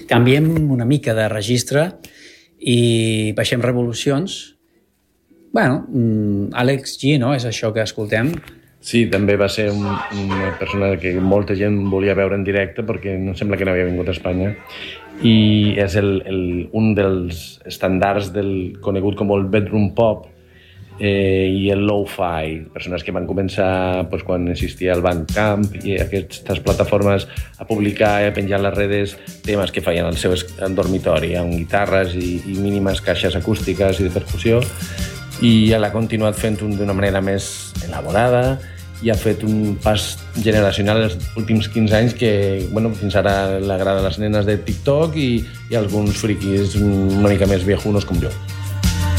canviem una mica de registre i baixem revolucions. Bueno, Àlex G, no? És això que escoltem. Sí, també va ser una persona que molta gent volia veure en directe perquè no sembla que no havia vingut a Espanya i és un dels estàndards del conegut com el bedroom pop i el lo-fi, persones que van començar quan existia el Bandcamp i aquestes plataformes a publicar i a penjar a les redes temes que feien al seu dormitori amb guitarres i mínimes caixes acústiques i de percussió, i l'ha continuat fent d'una manera més elaborada i ha fet un pas generacional els últims 15 anys que fins ara l'agrada a les nenes de TikTok i alguns friquis una mica més viejunos com jo.